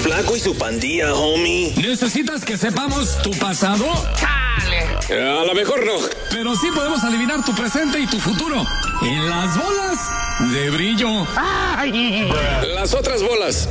Flaco y su pandilla, homie. ¿Necesitas que sepamos tu pasado? ¡Chale! A lo mejor no. Pero sí podemos adivinar tu presente y tu futuro. En las bolas de brillo. Ay. Las otras bolas.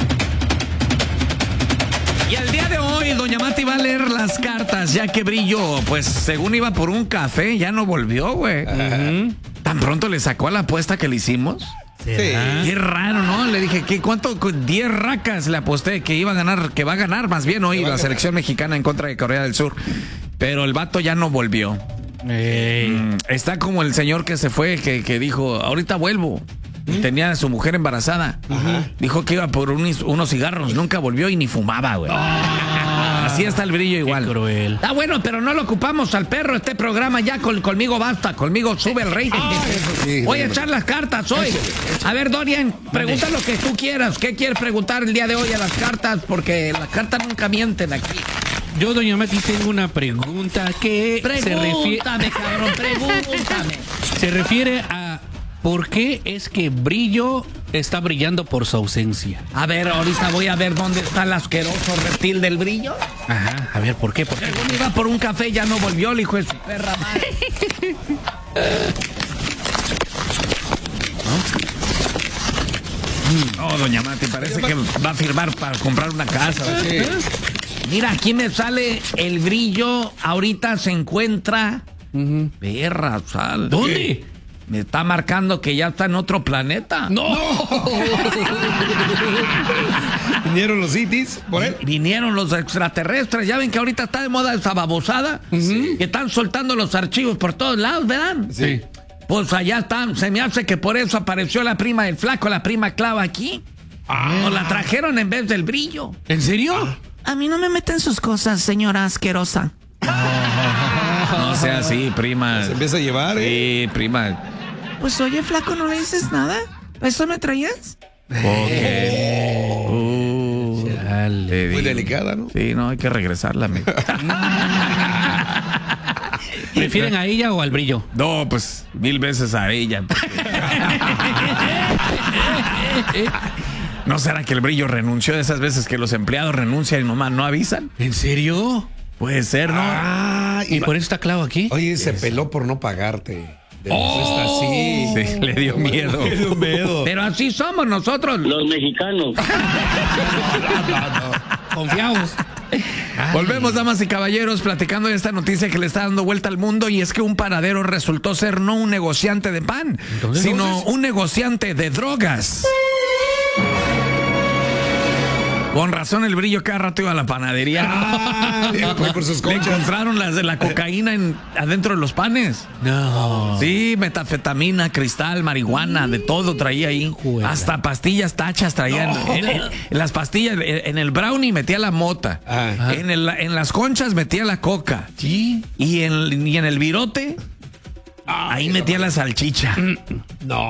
Y el día de hoy, doña Mati va a leer las cartas, ya que Brillo, pues según iba por un café, ya no volvió, güey. ¿Tan pronto le sacó a la apuesta que le hicimos? Sí. Qué raro, ¿no? Le dije, ¿cuánto? 10 racas le aposté que iba a ganar, que va a ganar más bien hoy la selección mexicana en contra de Corea del Sur. Pero el vato ya no volvió. Está como el señor que se fue, que dijo, ahorita vuelvo. Tenía a su mujer embarazada. Dijo que iba por unos cigarros. Nunca volvió y ni fumaba, güey. Así está el Brillo igual. Qué cruel. Está bueno, pero no lo ocupamos al perro. Este programa ya conmigo basta. Conmigo sube el rating. Voy a echar las cartas hoy. A ver, Dorian, pregunta lo que tú quieras. ¿Qué quieres preguntar el día de hoy a las cartas? Porque las cartas nunca mienten aquí. Yo, doña Mati, tengo una pregunta que Pregúntame, cabrón, pregúntame. se refiere a ¿por qué es que Brillo está brillando por su ausencia? A ver, ahorita voy a ver dónde está el asqueroso reptil del Brillo. Ajá, a ver, ¿por qué? ¿Por qué? Según iba por un café, ya no volvió, el hijo de su perra madre. No, doña Mati, parece que va a firmar para comprar una casa. Sí. Mira, aquí me sale el Brillo. Ahorita se encuentra. Perra, sal. ¿Dónde? Me está marcando que ya está en otro planeta. ¡No! ¿Vinieron los cities por él? Vinieron los extraterrestres. Ya ven que ahorita está de moda esa babosada. Que están soltando los archivos por todos lados, ¿verdad? Sí. Pues allá están. Se me hace que por eso apareció la prima del Flaco, la prima Clava aquí. Nos la trajeron en vez del Brillo. ¿En serio? A mí no me meten sus cosas, señora asquerosa. No sea así, prima. Se empieza a llevar, Sí, prima. Pues oye, flaco, ¿no le dices nada? ¿Eso me traías? Dale. Muy delicada, ¿no? Sí, no, hay que regresarla, amigo. ¿Prefieren a ella o al Brillo? No, pues 1000 veces a ella. ¿No será que el Brillo renunció de esas veces que los empleados renuncian y nomás no avisan? ¿En serio? Puede ser, ¿no? ¿Y por eso está Clavo aquí? Oye, se peló por no pagarte. Está así. Sí, le dio miedo. Le dio miedo. Pero así somos nosotros. Los mexicanos. Confiados. Volvemos, damas y caballeros, platicando de esta noticia que le está dando vuelta al mundo, y es que un panadero resultó ser no un negociante de pan, sino un negociante de drogas. Con razón el Brillo cada rato iba a la panadería. Por sus Le conchas. encontraron las de la cocaína adentro de los panes. No. Sí, metafetamina, cristal, marihuana, de todo traía ahí. Juela. Hasta pastillas tachas traían. En las pastillas, en el brownie metía la mota. En las conchas metía la coca. Sí. Y en el virote, ahí metía la salchicha. No.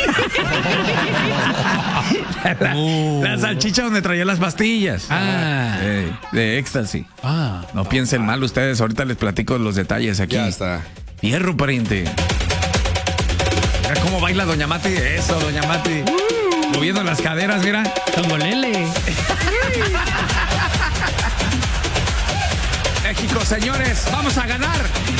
La salchicha donde traía las pastillas. De éxtasis. No piensen mal ustedes, ahorita les platico los detalles aquí. Ya está. Fierro, pariente. Mira cómo baila doña Mati. Eso, doña Mati. Moviendo las caderas, mira. Tongolele. México, señores, vamos a ganar.